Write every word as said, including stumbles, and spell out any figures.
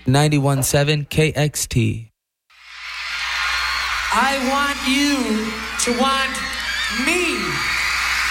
ninety-one point seven K X T. I want you to want me.